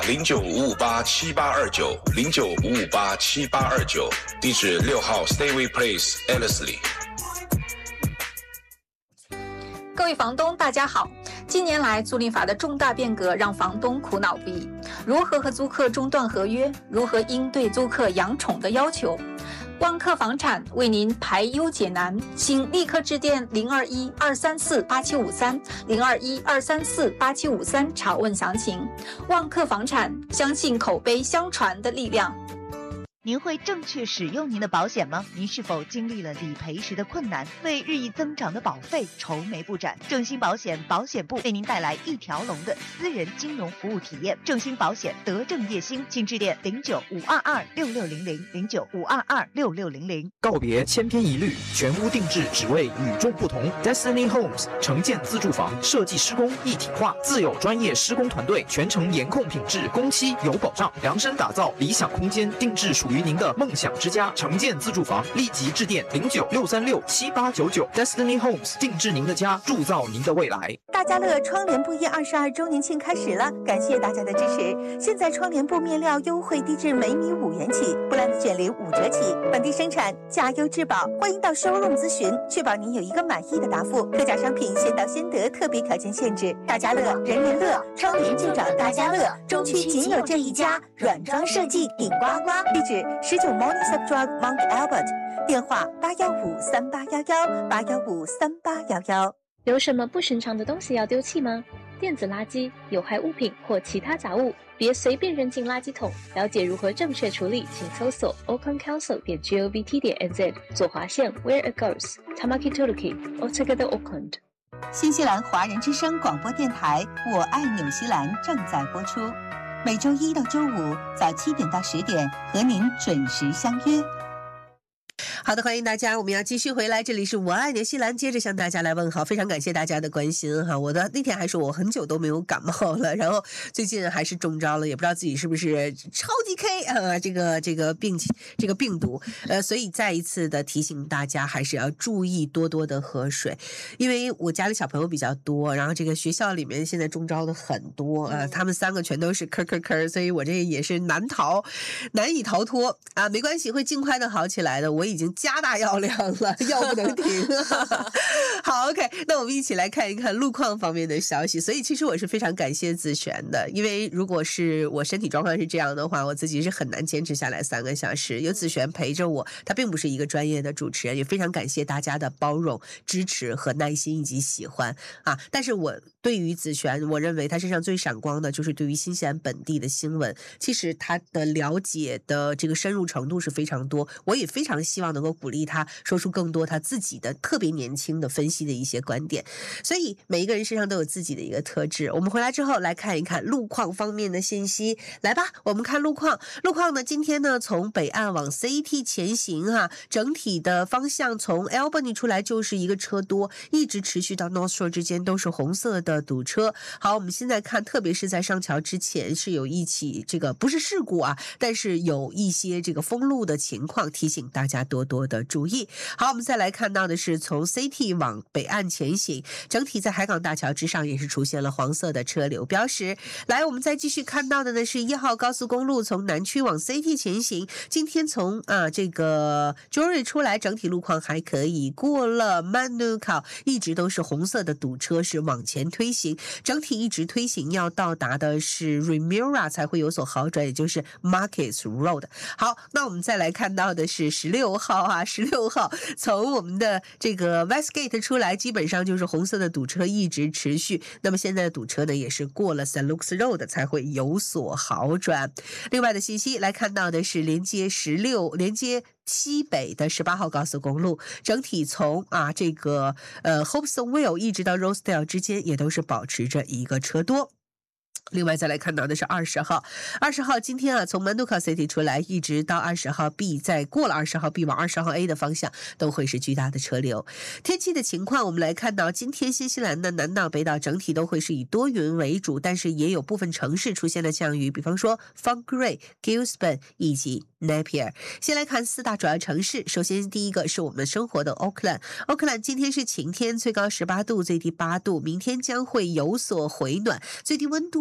095587829095587829，地址6号 Stayway Place Ellerslie。 各位房东，大家好。近年来，租赁法的重大变革让房东苦恼不已。如何和租客中断合约？如何应对租客养宠的要求？万客房产为您排忧解难，请立刻致电021-234-8753，021-234-8753查问详情。万客房产相信口碑相传的力量。 您会正确使用您的保险吗？您是否经历了理赔时的困难，为日益增长的保费愁眉不展？正兴保险保险部为您带来一条龙的私人金融服务体验。正兴保险德正业兴，请致电0952266009522660。 告别千篇一律，全屋定制，只为与众不同。Destiny Homes 城建自住房设计施工一体化，自有专业施工团队，全程严控品质，工期有保障，量身打造理想空间，定制属于您的梦想之家。城建自住房，立即致电096367899。Destiny Homes 定制您的家，铸造您的未来。 大家乐窗帘布业22周年庆开始了，感谢大家的支持。现在窗帘布面料优惠低至每米5元起，布兰子卷帘5折起，本地生产，价优质保。欢迎到 showroom 咨询，确保您有一个满意的答复。特价商品先到先得，特别条件限制。大家乐，人人乐，窗帘就找大家乐，中区仅有这一家，软装设计顶呱呱。地址19 Morningside Drive Mount Albert， 电话8153811，8153811。 有什么不寻常的东西要丢弃吗？电子垃圾、有害物品或其他杂物，别随便扔进垃圾桶。了解如何正确处理，请搜索 aucklandcouncil.govt.nz 左划线 Where it goes Tamaki Tuluki Altogether Auckland。 新西兰华人之声广播电台《我爱纽西兰》正在播出，每周一到周五早7点到10点和您准时相约。 好的，欢迎大家，我们要继续回来，这里是我爱纽西兰，接着向大家来问好，非常感谢大家的关心哈。我的那天还说我很久都没有感冒了，然后最近还是中招了，也不知道自己是不是超级 K 这个病毒，所以再一次的提醒大家，还是要注意多多的喝水，因为我家里小朋友比较多，然后这个学校里面现在中招的很多啊，他们3个全都是咳，所以我这也是难以逃脱啊，没关系，会尽快的好起来的，我已经加大药量了，药不能停。好 OK， 那我们一起来看一看路况方面的消息。所以其实我是非常感谢子璇的，因为如果是我身体状况是这样的话，我自己是很难坚持下来3个小时，有子璇陪着我，他并不是一个专业的主持人，也非常感谢大家的包容、支持和耐心以及喜欢啊。但是我对于子璇，我认为他身上最闪光的就是对于新西兰本地的新闻，其实他的了解的这个深入程度是非常多，我也非常希望能够鼓励他说出更多他自己的特别年轻的分析的一些观点。所以每一个人身上都有自己的一个特质。我们回来之后来看一看路况方面的信息。来吧，我们看路况呢，今天呢从北岸往 CT 前行整体的方向从 Albany 出来就是一个车多，一直持续到 North Shore 之间都是红色的堵车。好，我们现在看，特别是在上桥之前是有一起这个不是事故但是有一些这个封路的情况，提醒大家多多的注意。好，我们再来看到的是从 CT 往北岸前行，整体在海港大桥之上也是出现了黄色的车流标识。来，我们再继续看到的呢是1号高速公路从南区往 CT 前行，今天从这个 Jory 出来，整体路况还可以，过了 Manuka 一直都是红色的堵车，是往前推行，整体一直推行要到达的是 Remuera 才会有所好转，也就是 Markets Road。 好，那我们再来看到的是16号16号从我们的这个 Westgate 出来，基本上就是红色的堵车一直持续，那么现在的堵车呢也是过了 St. Luke's Road 才会有所好转。另外的信息来看到的是连接西北的18号高速公路，整体从这个Hobsonville 一直到 Rosedale 之间也都是保持着一个车多。另外再来看到的是20号今天从 Manuka City 出来一直到20号 B， 再过了20号 B 往20号 A 的方向都会是巨大的车流。天气的情况我们来看到，今天新西兰的南岛北岛整体都会是以多云为主，但是也有部分城市出现了降雨，比方说 Fangray、Gisborne 以及 Napier。 先来看4大主要城市，首先第一个是我们生活的 Auckland 今天是晴天，最高18度，最低8度，明天将会有所回暖，最低温度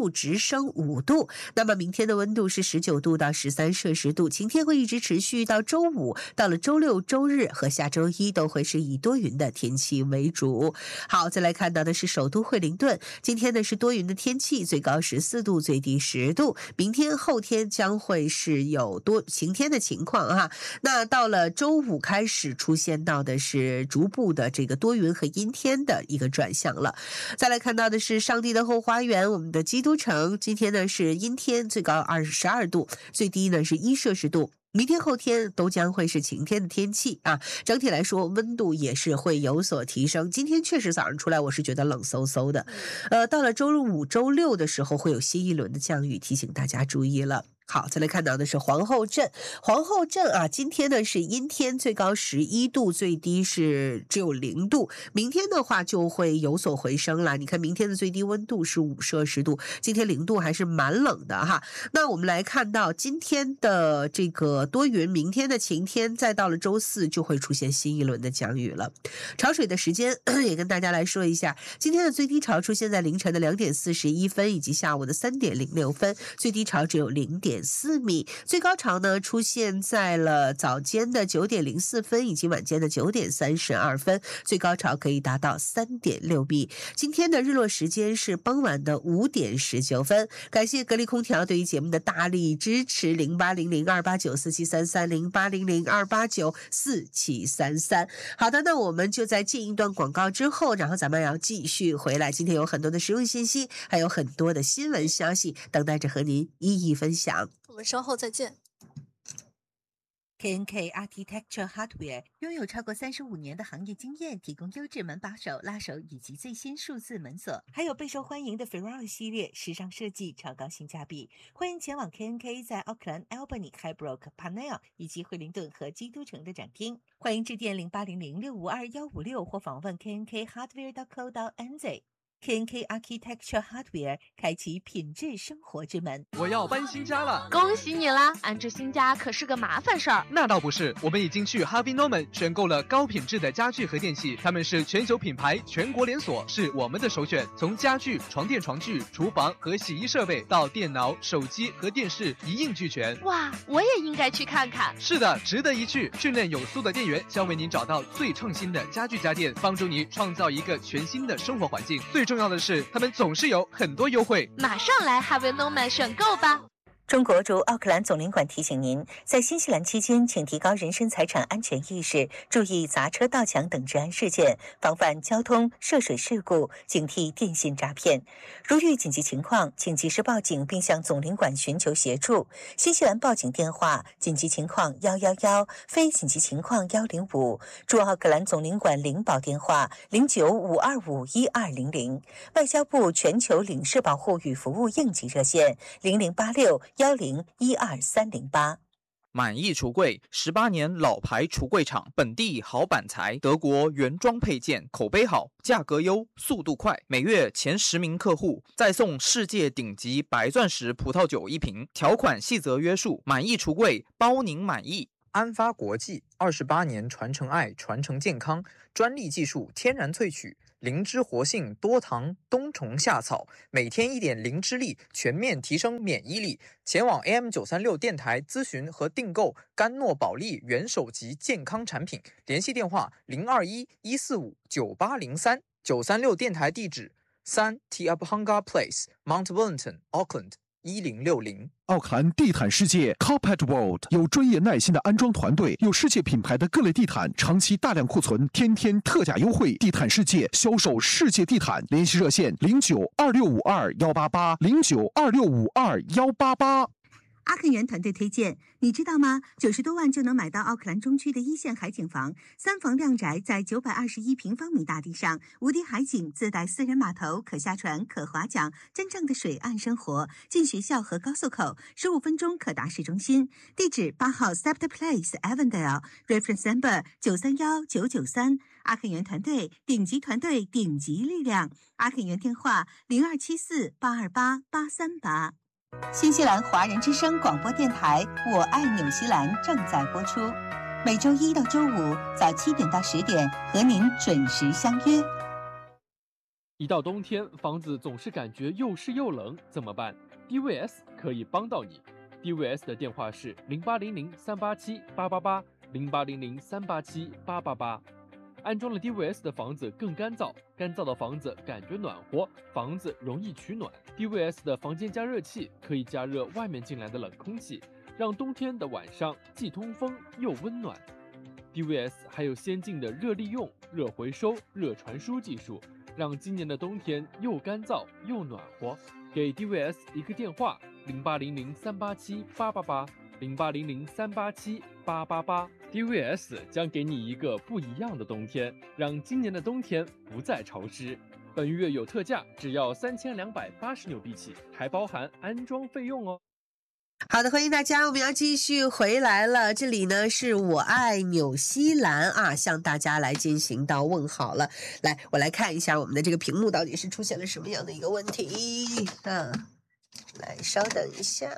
直升5度。那么明天的温度是19度到13摄氏度，晴天会一直持续到周五，到了周六、周日和下周一都会是以多云的天气为主。好，再来看到的是首都惠灵顿，今天呢是多云的天气，最高14度，最低10度。明天、后天将会是有多晴天的情况哈。那到了周五开始出现到的是逐步的这个多云和阴天的一个转向了。再来看到的是上帝的后花园，我们的基督城，今天呢是阴天，最高12度，最低呢是1摄氏度。明天后天都将会是晴天的天气啊，整体来说温度也是会有所提升。今天确实早上出来我是觉得冷飕飕的，到了周五、周六的时候会有新一轮的降雨，提醒大家注意了。好，再来看到的是皇后镇。皇后镇啊，今天呢是阴天，最高11度，最低是只有0度。明天的话就会有所回升了。你看明天的最低温度是5摄氏度，今天0度还是蛮冷的哈。那我们来看到今天的这个多云，明天的晴天，再到了周四就会出现新一轮的降雨了。潮水的时间也跟大家来说一下，今天的最低潮出现在凌晨的2点41分以及下午的3点06分，最低潮只有0.4米，最高潮呢出现在了早间的9点04分以及晚间的9点32分，最高潮可以达到3.6米。今天的日落时间是傍晚的5点19分。感谢格力空调对于节目的大力支持，080028947330 0800289473。好的，那我们就在进一段广告之后，然后咱们要继续回来。今天有很多的实用信息，还有很多的新闻消息等待着和您一一分享。 我们稍后再见。 KNK Architecture Hardware 拥有超过35年的行业经验，提供优质门把手、拉手以及最新数字门锁，还有备受欢迎的 Ferrari 系列，时尚设计，超高性价比。欢迎前往 KNK 在奥克兰、Albany、Highbrook、Parnell 以及惠灵顿和基督城的展厅。欢迎致电0800652156或访问 knkHardware.co.nz。KNK Architecture Hardware 开启品质生活之门。 我要搬新家了， 恭喜你啦！安置新家可是个麻烦事儿。 那倒不是，我们已经去 Harvey Norman 选购了高品质的家具和电器，他们是全球品牌，全国连锁，是我们的首选。从家具、床垫、床具、厨房和洗衣设备到电脑、手机和电视一应俱全。 哇，我也应该去看看。 是的，值得一去。训练有素的店员将为您找到最创新的家具家电，帮助你创造一个全新的生活环境。最重要的是，他们总是有很多优惠。 马上来 Harvey Norman 选购吧。 中国驻奥克兰总领馆提醒您，在新西兰期间，请提高人身财产安全意识，注意砸车、盗抢等治安事件，防范交通、涉水事故，警惕电信诈骗。如遇紧急情况，请及时报警并向总领馆寻求协助。新西兰报警电话：紧急情况111，非紧急情况105。驻奥克兰总领馆领保电话0952512200。外交部全球领事保护与服务应急热线0086101238。 满意橱柜18年老牌橱柜厂，本地好板材，德国原装配件，口碑好，价格优，速度快，每月前10名客户再送世界顶级白钻石葡萄酒1瓶，条款细则约束。满意橱柜，包您满意。 安发国际28年传承爱，传承健康，专利技术，天然萃取，灵芝活性，多糖，冬虫夏草，每天1点灵芝力，全面提升免疫力。前往 AM936 电台咨询和订购甘诺宝利元首级健康产品，联系电话021-145-9803。936电台地址3 Tiabhanga Place Mount Wellington Auckland 1060。 奥克兰地毯世界 Carpet World 有专业耐心的安装团队，有世界品牌的各类地毯，长期大量库存，天天特价优惠。地毯世界销售世界地毯，联系热线092652188 092652188。 阿肯源团队推荐，你知道吗？90多万就能买到奥克兰中区的1线海景房，3房亮宅，在921平方米大地上，无敌海景，自带私人码头，可下船，可划桨，真正的水岸生活。近学校和高速口，15分钟可达市中心。地址8号 Scepter Place Avondale Reference Number 931993。阿肯源团队，顶级团队，顶级力量。阿肯源电话0274828838。新西兰华人之声广播电台《我爱纽西兰》正在播出，每周1到周5早7点到10点和您准时相约。 一到冬天，房子总是感觉又湿又冷，怎么办？ DVS 可以帮到你。DVS 的电话是0800-387-888 0800-387-888。安装了 DVS 的房子更干燥，干燥的房子感觉暖和，房子容易取暖。DVS 的房间加热器可以加热外面进来的冷空气，让冬天的晚上既通风又温暖。DVS 还有先进的热利用、热回收、热传输技术，让今年的冬天又干燥又暖和。给 DVS 一个电话：0800-387-888 0800-387-888。DVS 将给你一个不一样的冬天，让今年的冬天不再潮湿。本月有特价，只要3280纽币起，还包含安装费用哦。 好的，欢迎大家，我们要继续回来了。这里呢是我爱纽西兰啊，向大家来进行到问好了。来，我来看一下我们的这个屏幕到底是出现了什么样的一个问题。来，稍等一下。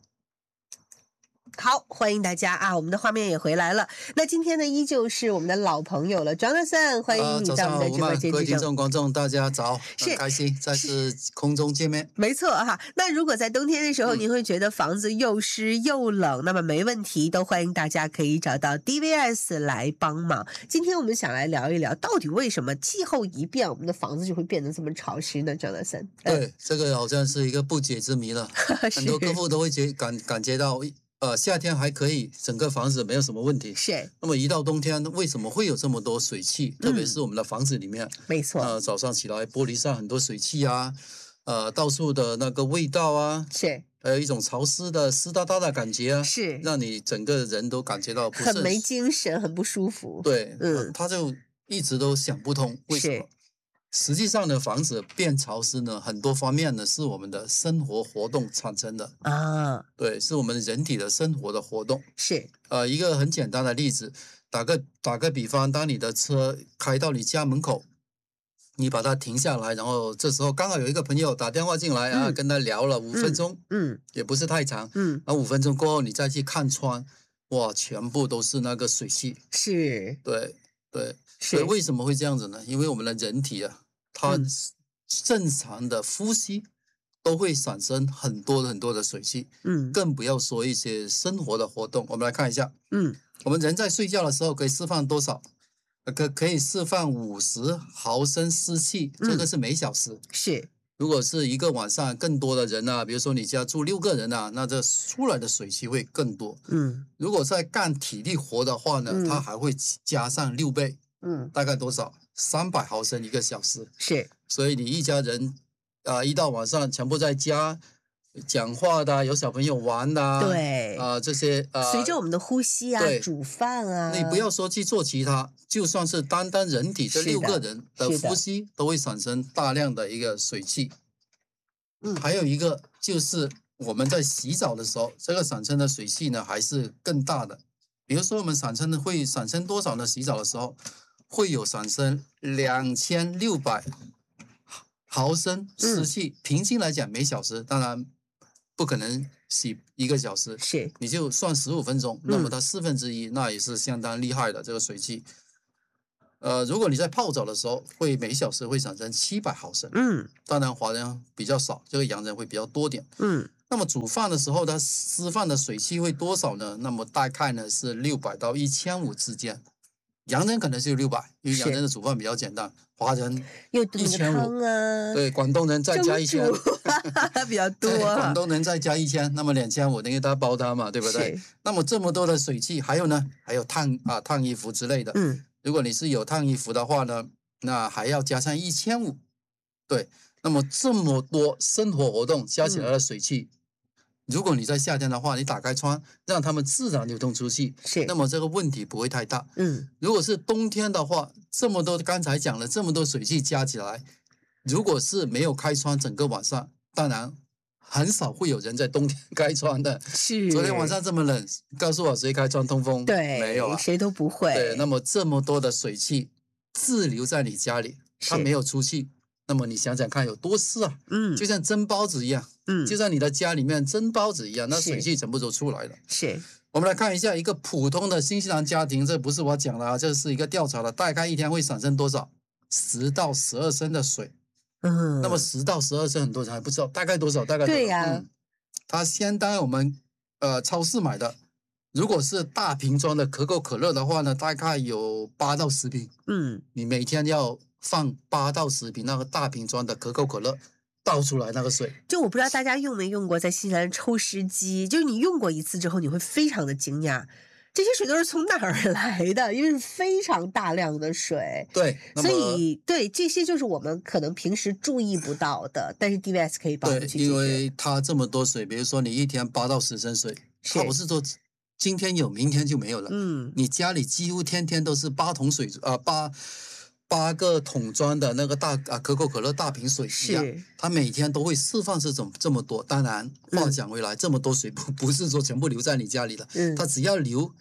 好，欢迎大家啊！我们的画面也回来了。那今天呢，依旧是我们的老朋友了 ，Jonathan， 欢迎你到我们的直播间。 各位听众观众，大家早，很开心再次空中见面。 没错哈。那如果在冬天的时候，您会觉得房子又湿又冷，那么没问题，都欢迎大家可以找到 DVS 来帮忙。今天我们想来聊一聊，到底为什么气候一变，我们的房子就会变得这么潮湿呢 ？Jonathan， 对，这个好像是一个不解之谜了，很多客户都会感觉到。夏天还可以，整个房子没有什么问题。 是。 那么一到冬天，为什么会有这么多水汽？特别是我们的房子里面。 没错。 早上起来，玻璃上很多水汽啊，到处的那个味道啊， 是。 还有一种潮湿的湿哒哒的感觉啊， 是。 让你整个人都感觉到不是很没精神，很不舒服。 对，他就一直都想不通为什么。实际上呢，房子变潮湿呢，很多方面呢是我们的生活活动产生的啊。 对，是我们人体的生活的活动。 是。 一个很简单的例子，打个比方，当你的车开到你家门口，你把它停下来，然后这时候刚好有一个朋友打电话进来啊，跟他聊了5分钟，也不是太长，然后5分钟过后你再去看窗，哇，全部都是那个水汽。 是。 对对。所以为什么会这样子呢？因为我们的人体啊，它正常的呼吸都会产生很多的水汽，更不要说一些生活的活动。我们来看一下，我们人在睡觉的时候可以释放多少？可以释放50毫升湿气，这个是每小时。 是。 如果是一个晚上更多的人啊，比如说你家住6个人啊，那这出来的水汽会更多。如果在干体力活的话呢，它还会加上6倍。大概多少？300毫升1个小时。 是。 所以你一家人一到晚上全部在家讲话的，有小朋友玩的， 对这些随着我们的呼吸啊，煮饭啊， 你不要说去做其他，就算是单人体这6个人的呼吸都会产生大量的一个水汽。还有一个就是我们在洗澡的时候，这个产生的水汽呢还是更大的。比如说我们会产生多少呢？洗澡的时候会有产生2600毫升湿气，平均来讲每小时，当然不可能洗1个小时， 是， 你就算15分钟，那么它1/4，那也是相当厉害的这个水汽。如果你在泡澡的时候，每小时会产生700毫升，当然华人比较少，这个洋人会比较多点，那么煮饭的时候，它释放的水汽会多少呢？那么大概呢是600到1500之间。洋人可能是600，因为洋人的煮饭比较简单，华人1500啊，对，广东人再加1000， 比较多。 广东人再加1000，那么2500，因为他煲汤嘛，对不对？那么这么多的水汽，还有呢，还有烫衣服之类的。如果你是有烫衣服的话呢，那还要加上1500，对。那么这么多生活活动加起来的水汽。如果你在夏天的话，你打开窗，让它们自然流通出去，那么这个问题不会太大。如果是冬天的话，刚才讲了这么多水汽加起来，如果是没有开窗整个晚上，当然很少会有人在冬天开窗的。 是。 昨天晚上这么冷，告诉我谁开窗通风？ 对， 没有啊， 谁都不会。 对，那么这么多的水汽滞留在你家里，它没有出去。那么你想想看有多湿啊，就像蒸包子一样，就像你的家里面蒸包子一样，那水汽全部都出来了。 是。 我们来看一下一个普通的新西兰家庭，这不是我讲的啊，这是一个调查的，大概一天会产生多少？10到12升的水。 那么10到12是很多人还不知道大概多少，大概对呀， 它相当于我们超市买的，如果是大瓶装的可口可乐的话呢，大概有8到10瓶。你每天要放8到10瓶那个大瓶装的可口可乐倒出来那个水。 就我不知道大家用没用过在新西兰抽湿机，就是你用过一次之后，你会非常的惊讶。这些水都是从哪儿来的？因为是非常大量的水， 对， 所以对这些就是我们可能平时注意不到的，但是 DVS 可以帮我们去解决。 因为它这么多水，比如说你一天8到10升水，它不是说今天有明天就没有了。你家里几乎天天都是8桶水8个桶装的那个大可口可乐大瓶水一样，它每天都会释放这么多。当然话讲回来，这么多水不是说全部留在你家里的，它只要留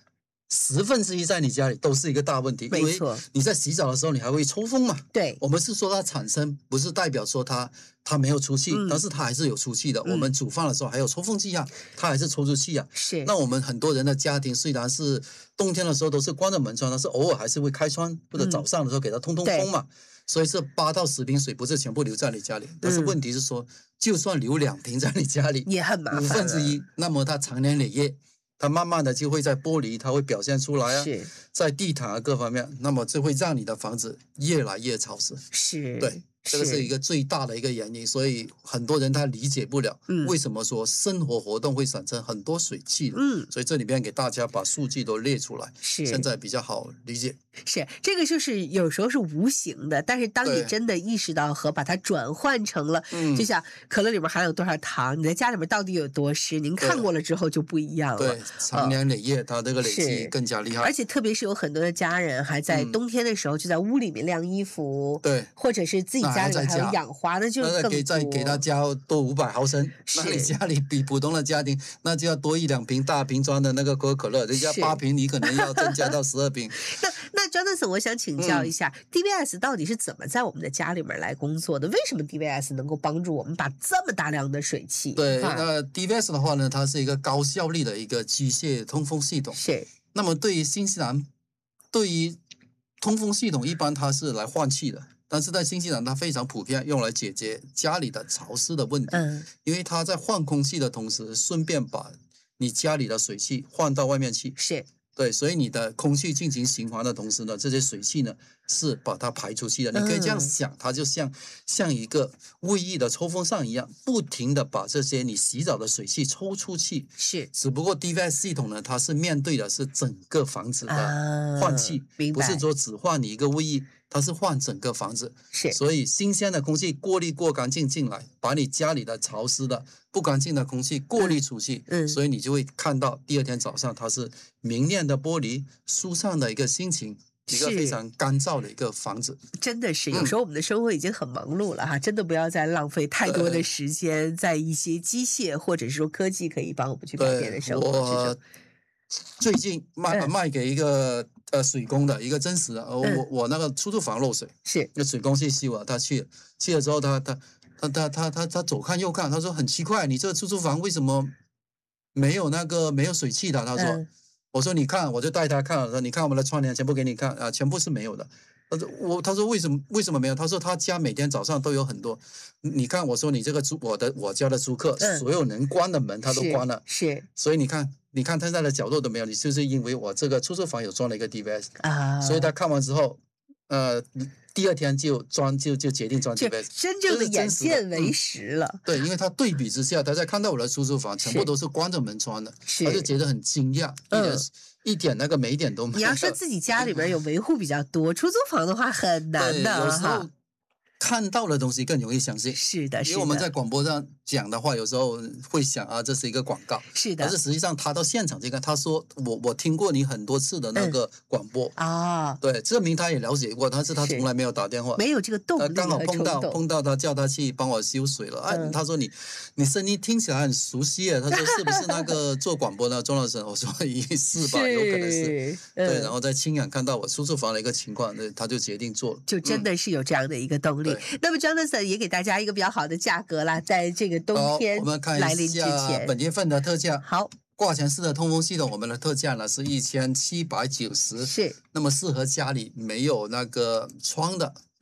1/10在你家里都是一个大问题，因为你在洗澡的时候你还会抽风嘛。 对， 我们是说它产生，不是代表说它没有出气，但是它还是有出气的。我们煮饭的时候还有抽风机啊，它还是抽出气啊。 是。 那我们很多人的家庭虽然是冬天的时候都是关着门窗，但是偶尔还是会开窗，或者早上的时候给它通风嘛。所以这8到10瓶水不是全部留在你家里，但是问题是说，就算留2瓶在你家里， 也很麻烦。 1/5，那么它长年累月。它慢慢的就会在玻璃，它会表现出来啊，在地毯啊各方面，那么这会让你的房子越来越潮湿。 是， 对，这个是一个最大的一个原因，所以很多人他理解不了，为什么说生活活动会产生很多水汽的。所以这里边给大家把数据都列出来，现在比较好理解。 是，这个就是有时候是无形的，但是当你真的意识到和把它转换成了，就像可乐里面含有多少糖，你在家里面到底有多湿，您看过了之后就不一样了。 对，长年累月，它这个累积更加厉害。 而且特别是有很多的家人还在冬天的时候就在屋里面晾衣服， 对， 或者是自己家里面还有养花，那就更多。 再给他加多500毫升，那你家里比普通的家庭那就要多1-2瓶大瓶装的那个可口可乐，人家8瓶你可能要增加到12瓶。 那 Jonathan， 我想请教一下，DVS 到底是怎么在我们的家里面来工作的？为什么 DVS 能够帮助我们把这么大量的水汽？ 对，那 DVS 的话呢，它是一个高效率的一个机械通风系统。 是。 那么对于新西兰，对于通风系统一般它是来换气的，但是在新西兰它非常普遍用来解决家里的潮湿的问题。因为它在换空气的同时，顺便把你家里的水汽换到外面去。 是。 对，所以你的空气进行循环的同时呢，这些水汽呢是把它排出去的。你可以这样想，它就像一个卫浴的抽风扇一样，不停的把这些你洗澡的水汽抽出去。 是， 只不过 DVS 系统呢，它是面对的是整个房子的换气，不是说只换你一个卫浴，它是换整个房子。 是， 所以新鲜的空气过滤过干净进来，把你家里的潮湿的不干净的空气过滤出去。所以你就会看到第二天早上它是明亮的玻璃，舒畅的一个心情，一个非常干燥的一个房子。 真的是，有时候我们的生活已经很忙碌了哈，真的不要再浪费太多的时间在一些机械或者是说科技可以帮我们去改变的生活之中。 最近卖给一个水工的一个真实的，我那个出租房漏水， 是那水工去修啊，他去了之后他左看右看，他说很奇怪，你这个出租房为什么没有水汽的？他说。我说你看，我就带他看了，说你看我们的窗帘全部给你看啊，全部是没有的。他说为什么没有？他说他家每天早上都有很多。你看，我说你这个我家的租客，所有能关的门他都关了。 是。 所以你看他在的角落都没有，你就是因为我这个出租房有装了一个 DVS 啊。所以他看完之后，第二天就决定装 DVS， 真正的眼见为实了。 对，因为他对比之下，他在看到我的出租房全部都是关着门窗的，他就觉得很惊讶，一点那个霉点都没有。 你要说自己家里边有维护比较多，出租房的话很难的。 有时候看到的东西更容易相信。 是的， 因为我们在广播上讲的话，有时候会想啊，这是一个广告。 是的。 但是实际上他到现场去看，他说我听过你很多次的那个广播啊，对，证明他也了解过，但是他从来没有打电话， 没有这个动力。 刚好碰到他，叫他去帮我修水了。他说你声音听起来很熟悉耶，他说是不是那个做广播的钟老师？我说是吧，有可能是。对，然后在亲眼看到我出租房的一个情况，他就决定做了， 就真的是有这样的一个动力。那么 Jonathan 也给大家一个比较好的价格啦，在这个冬天来临之前， 我们看一下本月份的特价。 好， 挂墙式的通风系统，我们的特价呢是1790， 是。 那么适合家里没有那个窗的，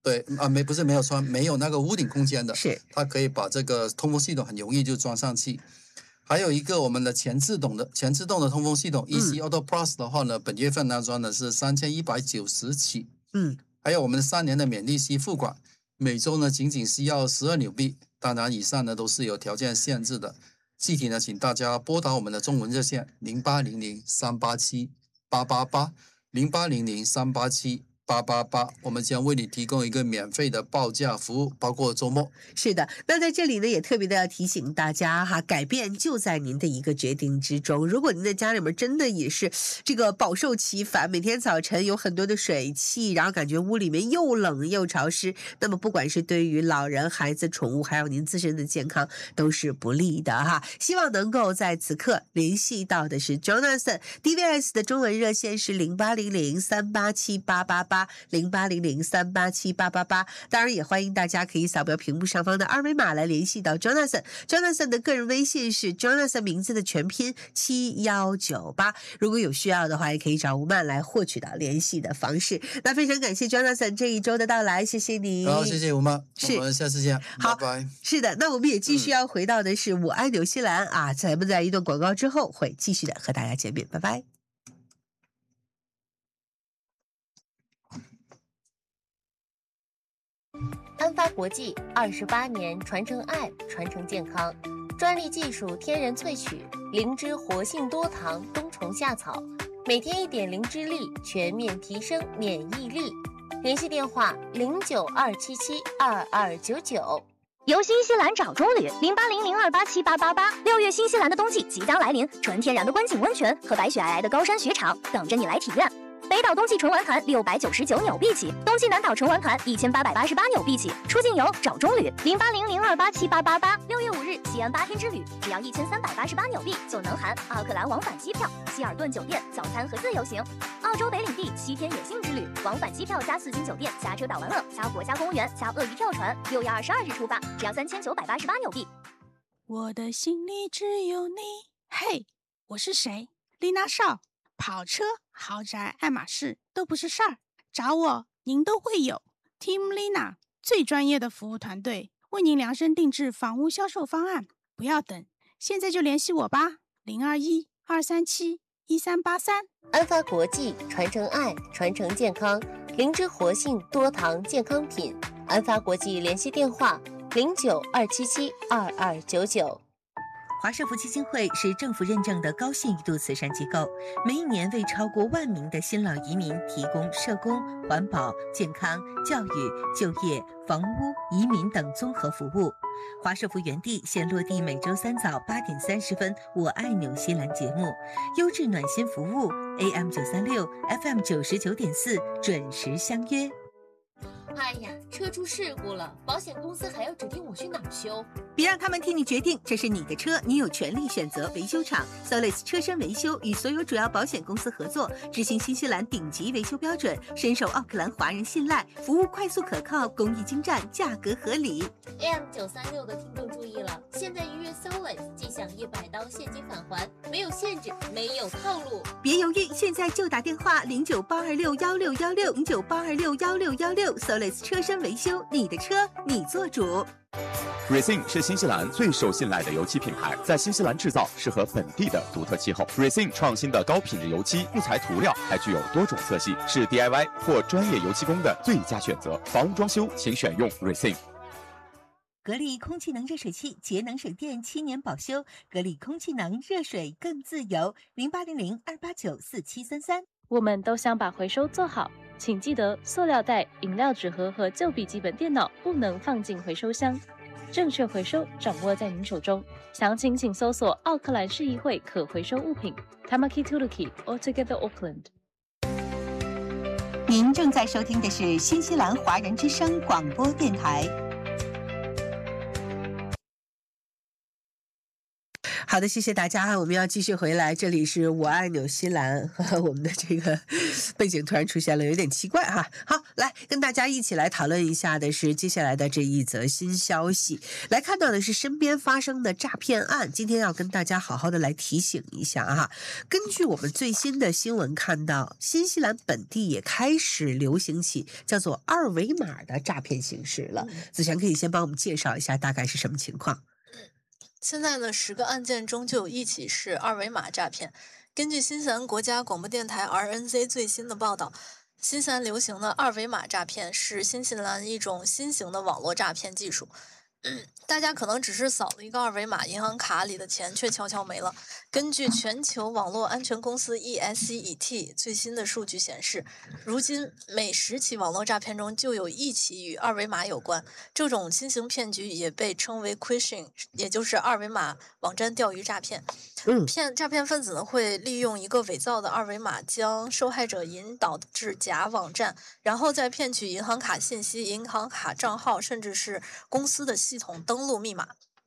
对啊，不是没有窗，没有那个屋顶空间的， 是它可以把这个通风系统很容易就装上去。还有一个我们的全自动的通风系统EC Auto Plus 的话呢，本月份安装的是3190起。还有我们的3年的免利息付款，每周呢仅仅需要12纽币，当然以上呢都是有条件限制的。具体呢，请大家拨打我们的中文热线0800-387-888，0800-387-888，我们将为你提供一个免费的报价服务，包括周末。 是的，那在这里呢，也特别的要提醒大家哈，改变就在您的一个决定之中。如果您的家里面真的也是这个饱受其烦，每天早晨有很多的水汽，然后感觉屋里面又冷又潮湿，那么不管是对于老人、孩子、宠物，还有您自身的健康，都是不利的哈。希望能够在此刻联系到的是 Jonathan。DVS 的中文热线是0800-387-888，0800-387-888。当然也欢迎大家可以扫描屏幕上方的2维码来联系到 Jonathan。Jonathan 的个人微信是 Jonathan 名字的全拼7198。如果有需要的话，也可以找吴曼来获取到联系的方式。那非常感谢 Jonathan 这一周的到来，谢谢你。 好，谢谢吴曼，我们下次见。 好， 拜拜。 是的，那我们也继续要回到的是我爱纽西兰啊，咱们在一段广告之后会继续的和大家见面，拜拜。 安发国际28年传承爱，传承健康，专利技术天然萃取灵芝活性多糖冬虫夏草，每天1点灵芝粒，全面提升免疫力。联系电话092772299。 游新西兰找中旅0800287888，6月新西兰的冬季即将来临，纯天然的观景温泉和白雪皑皑的高山雪场等着你来体验。北岛冬季纯玩团699纽币起，冬季南岛纯玩团1888纽币起。出境游找中旅0800287888，6月5日西安8天之旅，只要1388纽币就能含奥克兰往返机票、希尔顿酒店早餐和自由行。澳洲北领地7天野性之旅，往返机票加4星酒店加车岛玩乐加国家公务员加鳄鱼跳船，6月22日出发，只要3988纽币。 我的心里只有你。嘿，我是谁？丽娜少。跑车、豪宅、爱马仕都不是事儿，找我您都会有。Team Lina 最专业的服务团队，为您量身定制房屋销售方案，不要等，现在就联系我吧，021-237-1383。 安发国际传承爱，传承健康，灵芝活性多糖健康品。安发国际联系电话092772299。 华社福基金会是政府认证的高信誉度慈善机构，每一年为超过1万名的新老移民提供社工、环保、健康、教育、就业、房屋、移民等综合服务。华社福原地现落地每周3早8点30分，我爱纽西兰节目，优质暖心服务 AM936 FM99.4 准时相约。 哎呀，车出事故了，保险公司还要指定我去哪儿修？ 别让他们替你决定，这是你的车，你有权利选择维修厂。Solis 车身维修与所有主要保险公司合作，执行新西兰顶级维修标准，深受奥克兰华人信赖，服务快速可靠，工艺精湛，价格合理。 AM936 的听众注意了，现在预约 Solis 即享100刀现金返还，没有限制，没有套路。 别犹豫，现在就打电话0982616616，0982616616 Solis 车身维修，你的车你做主。 Racing 是新西兰最受信赖的油漆品牌，在新西兰制造，适合本地的独特气候。Racing 创新的高品质油漆，不裁涂料，还具有多种色系，是 DIY 或专业油漆工的最佳选择。房屋装修，请选用 Racing。 格力空气能热水器，节能省电7年保修，格力空气能热水更自由，0800-289-4733。 我们都想把回收做好，请记得塑料袋、饮料纸盒和旧笔记本电脑不能放进回收箱。正确回收掌握在您手中，详情请搜索奥克兰市议会可回收物品 Tamaki Tuluki Altogether Auckland。 您正在收听的是新西兰华人之声广播电台。 好的，谢谢大家，我们要继续回来，这里是我爱纽西兰，我们的这个背景突然出现了，有点奇怪哈。好，来跟大家一起来讨论一下的是接下来的这一则新消息，来看到的是身边发生的诈骗案，今天要跟大家好好的来提醒一下哈。根据我们最新的新闻看到，新西兰本地也开始流行起叫做二维码的诈骗形式了。子璇可以先帮我们介绍一下大概是什么情况？ 现在呢，10个案件中就有1起是二维码诈骗。根据新西兰国家广播电台 RNZ 最新的报道，新西兰流行的二维码诈骗是新西兰一种新型的网络诈骗技术。大家可能只是扫了一个二维码，银行卡里的钱却悄悄没了。根据全球网络安全公司 ESET 最新的数据显示，如今每10起网络诈骗中就有1起与二维码有关。这种新型骗局也被称为 phishing， 也就是二维码网站钓鱼诈骗。诈骗分子呢会利用一个伪造的二维码，将受害者引导至假网站，然后再骗取银行卡信息、银行卡账号，甚至是公司的系统登录密码。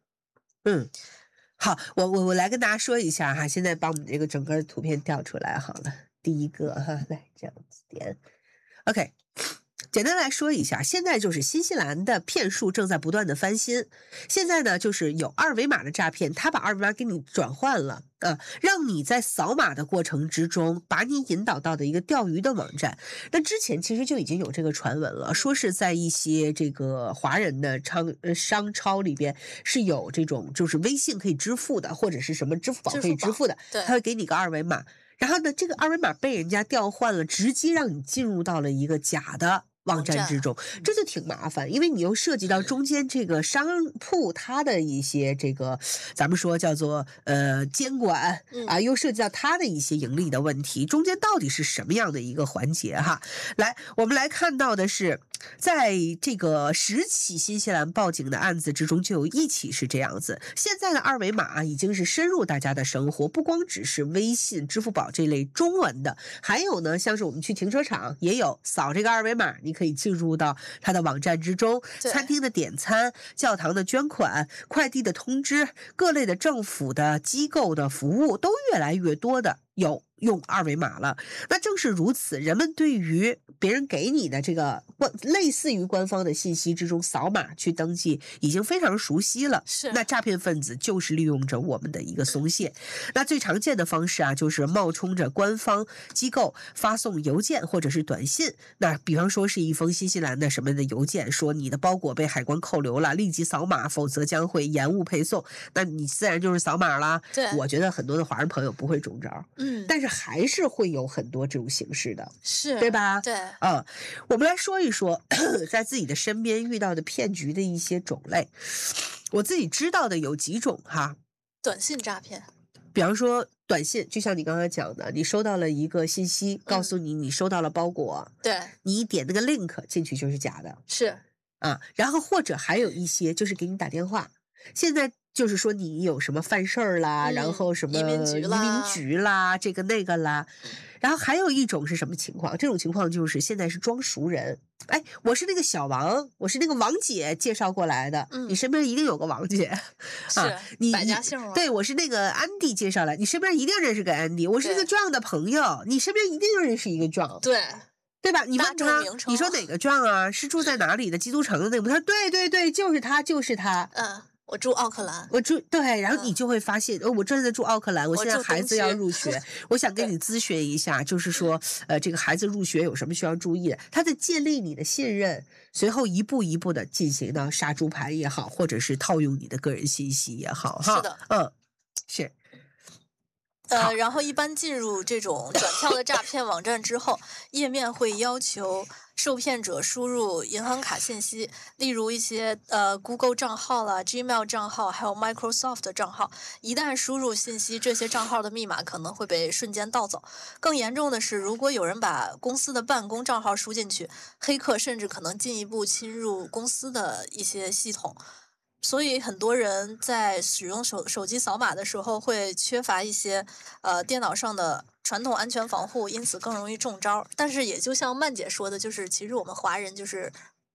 好，我来跟大家说一下哈，现在把我们这个整个图片调出来好了。第一个哈，来这样子点 ，OK。简单来说一下，现在就是新西兰的骗术正在不断的翻新。现在呢，就是有二维码的诈骗，他把二维码给你转换了让你在扫码的过程之中，把你引导到的一个钓鱼的网站。那之前其实就已经有这个传闻了，说是在一些这个华人的商超里边是有这种就是微信可以支付的，或者是什么支付宝可以支付的，他会给你个二维码。然后呢，这个二维码被人家调换了，直接让你进入到了一个假的网站之中，这就挺麻烦，因为你又涉及到中间这个商铺它的一些这个咱们说叫做监管又涉及到它的一些盈利的问题，中间到底是什么样的一个环节哈？来，我们来看到的是，在这个10起新西兰报警的案子之中，就有1起是这样子。现在的二维码已经是深入大家的生活，不光只是微信、支付宝这类中文的，还有呢，像是我们去停车场也有扫这个二维码，你可以进入到它的网站之中，餐厅的点餐、教堂的捐款、快递的通知、各类的政府的机构的服务都越来越多的有用二维码了。那正是如此，人们对于别人给你的这个类似于官方的信息之中扫码去登记已经非常熟悉了。那诈骗分子就是利用着我们的一个松懈。那最常见的方式就是冒充着官方机构发送邮件或者是短信。那比方说是一封新西兰的什么的邮件，说你的包裹被海关扣留了，立即扫码，否则将会延误配送。那你自然就是扫码啦。我觉得很多的华人朋友不会中招，但是还是会有很多这种形式的，对吧？对，我们来说一说在自己的身边遇到的骗局的一些种类。我自己知道的有几种哈， 短信诈骗， 比方说短信，就像你刚才讲的，你收到了一个信息，告诉你你收到了包裹， 对， 你一点那个 link 进去就是假的，然后或者还有一些就是给你打电话，现在就是说你有什么犯事儿啦，然后什么移民局啦，这个那个啦。然后还有一种是什么情况？这种情况就是现在是装熟人。哎，我是那个小王，我是那个王姐介绍过来的。你身边一定有个王姐，你百家姓吗？对，我是那个安迪介绍来，你身边一定认识个安迪。我是那个 John 的朋友，你身边一定认识一个 John。对吧？你问他，你说哪个 John 啊？是住在哪里的？基督城的那个？他说对，就是他，就是他。 我住奥克兰， 对，然后你就会发现，我真的住奥克兰，我现在孩子要入学，我想跟你咨询一下，就是说，这个孩子入学有什么需要注意的？他在建立你的信任，随后一步一步的进行到杀猪盘也好，或者是套用你的个人信息也好， 是的， 是。 然后一般进入这种转跳的诈骗网站之后，页面会要求受骗者输入银行卡信息，例如一些Google 账号啦、Gmail 账号，还有 Microsoft 账号。一旦输入信息，这些账号的密码可能会被瞬间盗走。更严重的是，如果有人把公司的办公账号输进去，黑客甚至可能进一步侵入公司的一些系统。所以很多人在使用手机扫码的时候会缺乏一些电脑上的传统安全防护，因此更容易中招。但是也就像曼姐说的，就是其实我们华人就是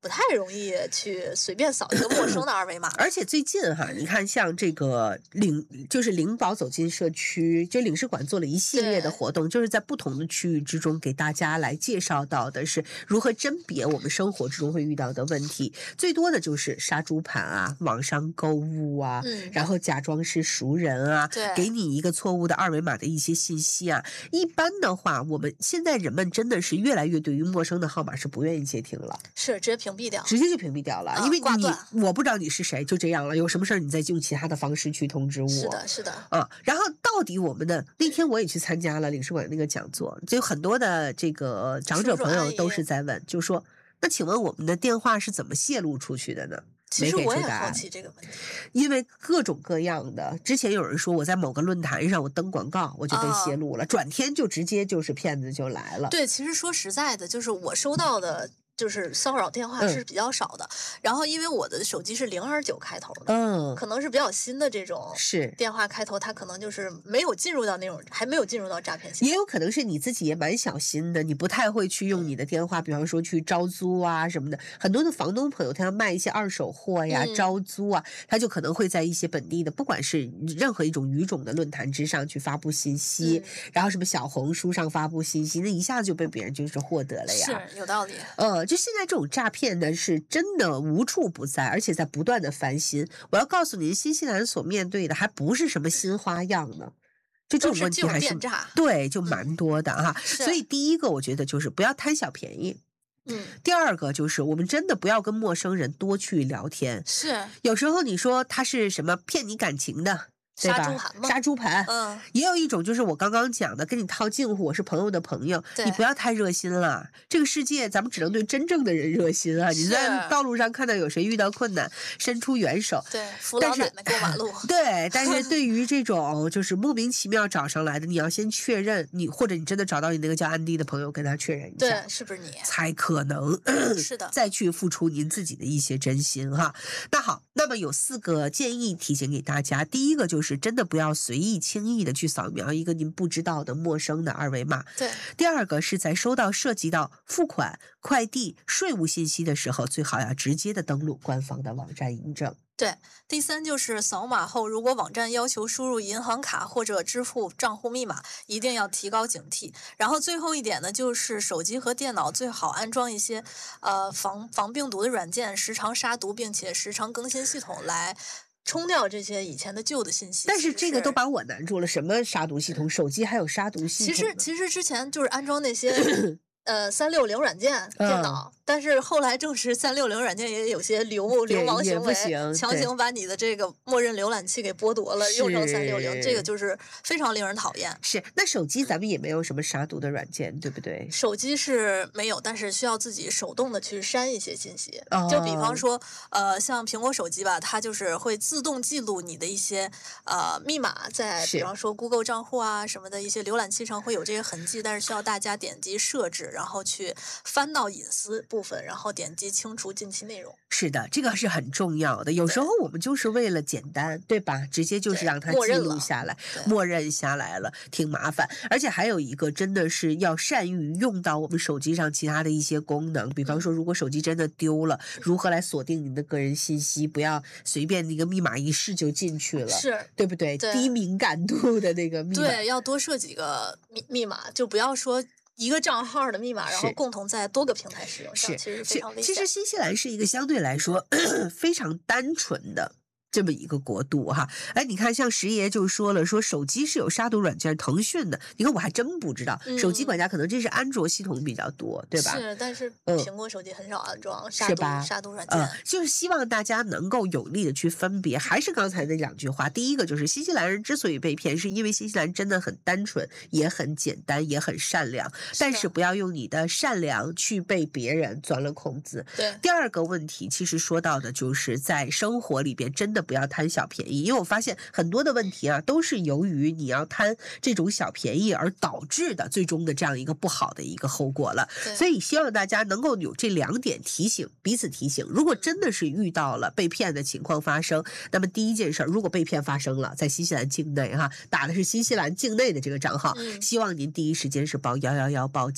不太容易去随便扫一个陌生的二维码。 而且最近哈，你看像这个领保走进社区，就领事馆做了一系列的活动，就是在不同的区域之中给大家来介绍到的是如何甄别我们生活之中会遇到的问题。最多的就是杀猪盘啊、网上购物啊，然后假装是熟人啊，给你一个错误的二维码的一些信息啊。一般的话，我们现在人们真的是越来越对于陌生的号码是不愿意接听了， 是直接屏蔽掉， 直接就屏蔽掉了，因为我不知道你是谁，就这样了。有什么事儿你再用其他的方式去通知我。 是的，是的。 然后到底我们的那天我也去参加了领事馆那个讲座，就很多的这个长者朋友都是在问，就说那请问我们的电话是怎么泄露出去的呢？ 其实我也好奇这个问题， 因为各种各样的，之前有人说我在某个论坛上我登广告我就被泄露了，转天就直接就是骗子就来了。 对，其实说实在的，就是我收到的就是骚扰电话是比较少的，然后因为我的手机是029开头的，可能是比较新的这种电话开头，它可能就是没有进入到那种，还没有进入到诈骗系统。 也有可能是你自己也蛮小心的，你不太会去用你的电话，比方说去招租啊什么的。很多的房东朋友他要卖一些二手货呀、招租啊，他就可能会在一些本地的，不管是任何一种语种的论坛之上去发布信息，然后什么小红书上发布信息，那一下子就被别人就是获得了呀。 是有道理。 就现在这种诈骗呢，是真的无处不在，而且在不断的翻新。我要告诉您，新西兰所面对的还不是什么新花样呢，就这种问题还是对，就蛮多的哈。所以第一个，我觉得就是不要贪小便宜。第二个就是我们真的不要跟陌生人多去聊天。 是， 有时候你说他是什么骗你感情的。对吧？杀猪盘，也有一种就是我刚刚讲的，跟你套近乎，我是朋友的朋友，你不要太热心了。这个世界咱们只能对真正的人热心啊！你在道路上看到有谁遇到困难，伸出援手， 对，扶老奶奶过马路。 对，但是对于这种就是莫名其妙找上来的，你要先确认你，或者你真的找到你那个叫安迪的朋友，跟他确认一下， 对，是不是你， 才可能是的， 再去付出您自己的一些真心哈。那好，那么有4个建议提醒给大家，第一个就是真的不要随意轻易的去扫描一个您不知道的陌生的二维码。 对。 第二个是在收到涉及到付款、快递、税务信息的时候，最好要直接的登录官方的网站验证。 对，第3就是扫码后，如果网站要求输入银行卡或者支付账户密码，一定要提高警惕。然后最后一点呢，就是手机和电脑最好安装一些防病毒的软件，时常杀毒，并且时常更新系统来冲掉这些以前的旧的信息。 但是这个都把我难住了，什么杀毒系统？手机还有杀毒系统？ 其实之前就是安装那些360软件电脑，但是后来证实360软件也有些流氓行为，强行把你的这个默认浏览器给剥夺了，用成360，这个就是非常令人讨厌。 是，那手机咱们也没有什么杀毒的软件，对不对？ 手机是没有，但是需要自己手动的去删一些信息。就比方说，像苹果手机吧，它就是会自动记录你的一些密码，在比方说 Google 账户啊什么的一些浏览器上会有这些痕迹，但是需要大家点击设置，然后去翻到隐私部分，然后点击清除近期内容。 是的，这个是很重要的。有时候我们就是为了简单，对吧？直接就是让它记录下来，默认下来了，挺麻烦。而且还有一个，真的是要善于用到我们手机上其他的一些功能。比方说，如果手机真的丢了，如何来锁定你的个人信息，不要随便那个密码一试就进去了， 是对不对？低敏感度的那个密码， 对，要多设几个密码，就不要说一个账号的密码，然后共同在多个平台使用上，其实非常危险。 其实新西兰是一个相对来说非常单纯的这么一个国度哈。哎，你看像石爷就说了，说手机是有杀毒软件，腾讯的，你看我还真不知道，手机管家可能这是安卓系统比较多，对吧？ 是，但是苹果手机很少安装杀毒软件。 就是希望大家能够有力的去分别。还是刚才那2句话，第一个就是新西兰人之所以被骗，是因为新西兰真的很单纯，也很简单，也很善良，但是不要用你的善良去被别人钻了空子。 对。 第二个问题，其实说到的就是在生活里边真的不要贪小便宜，因为我发现很多的问题啊，都是由于你要贪这种小便宜而导致的最终的这样一个不好的一个后果了。所以希望大家能够有这2点提醒，彼此提醒。如果真的是遇到了被骗的情况发生，那么第一件事，如果被骗发生了，在新西兰境内哈，打的是新西兰境内的这个账号，希望您第一时间是报111报警。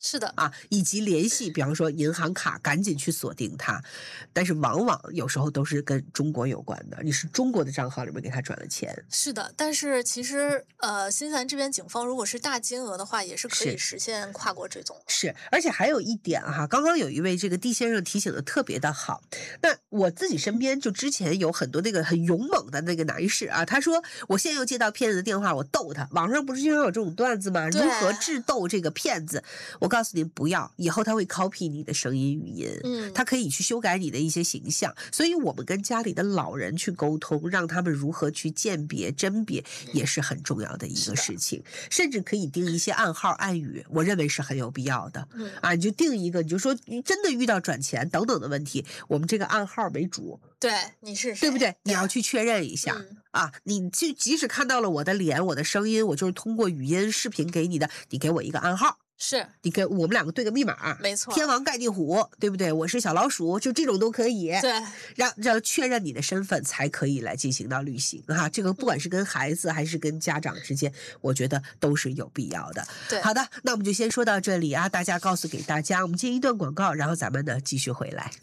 是的啊，以及联系，比方说银行卡，赶紧去锁定它。但是往往有时候都是跟中国有关的，你是中国的账号里面给他转了钱。 是的，但是其实新西兰这边警方如果是大金额的话，也是可以实现跨国追踪的。 是，而且还有一点哈，刚刚有一位这个D先生提醒的特别的好。那我自己身边就之前有很多那个很勇猛的那个男士啊，他说我现在又接到骗子的电话，我逗他。网上不是经常有这种段子吗？如何智斗这个骗子？我告诉您不要，以后他会 copy 你的声音语音，他可以去修改你的一些形象。所以我们跟家里的老人去沟通，让他们如何去鉴别甄别，也是很重要的一个事情。甚至可以定一些暗号暗语，我认为是很有必要的。你就定一个，你就说你真的遇到转钱等等的问题，我们这个暗号为主。 对，你是谁， 对不对？你要去确认一下啊！你就即使看到了我的脸、我的声音，我就是通过语音、视频给你的，你给我一个暗号。 是你给我们两个对个密码， 没错， 天王盖地虎，对不对？我是小老鼠，就这种都可以。 对， 让确认你的身份才可以来进行到旅行哈。这个不管是跟孩子还是跟家长之间，我觉得都是有必要的。 对， 好的，那我们就先说到这里啊，大家告诉给大家，我们接一段广告，然后咱们呢继续回来。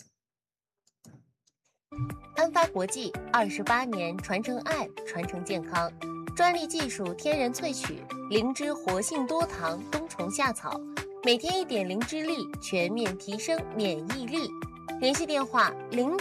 安发国际28年传承爱，传承健康。专利技术天然萃取，灵芝活性多糖冬虫夏草，每天1点灵芝粒，全面提升免疫力。联系电话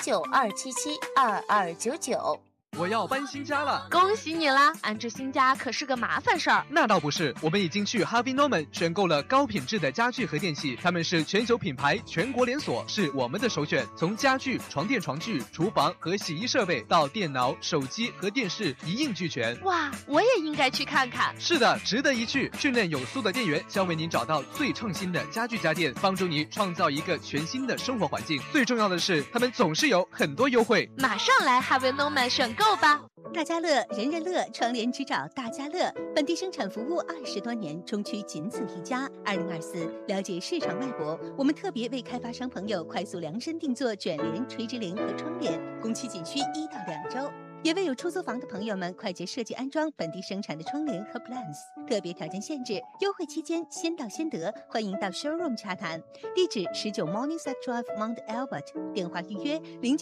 092772299。 我要搬新家了， 恭喜你啦！安置新家可是个麻烦事儿。 那倒不是，我们已经去 Harvey Norman 选购了高品质的家具和电器，他们是全球品牌，全国连锁，是我们的首选。从家具、床垫、床具、厨房和洗衣设备到电脑、手机和电视一应俱全。 哇，我也应该去看看。 是的，值得一去。训练有素的店员将为您找到最创新的家具家电，帮助你创造一个全新的生活环境。最重要的是，他们总是有很多优惠。 马上来 Harvey Norman 选购吧！ 大家乐，人人乐，窗帘只找大家乐。本地生产服务20多年，中区仅此一家。2024了解市场脉搏，我们特别为开发商朋友快速量身定做卷帘、垂直帘和窗帘，工期仅需1到2周。也为有出租房的朋友们快捷设计安装本地生产的窗帘和 plans， 特别条件限制，优惠期间先到先得，欢迎到 showroom 洽谈。地址19 Morningside Drive Mount Albert， 电话预约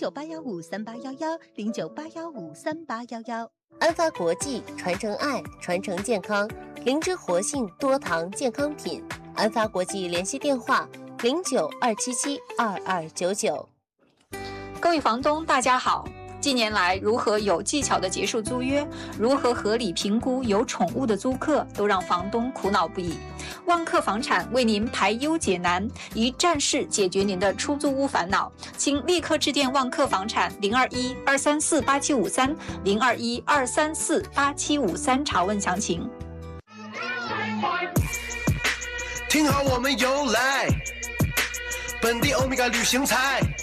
098153811，098153811。 安发国际传承爱，传承健康，灵芝活性多糖健康品。安发国际联系电话092772299。 各位房东，大家好。近年来，如何有技巧地结束租约，如何合理评估有宠物的租客，都让房东苦恼不已。万客房产为您排忧解难，一站式解决您的出租屋烦恼，请立刻致电万客房产021-234-8753，021-234-8753查问详情。 听好我们由来，本地欧米伽旅行彩。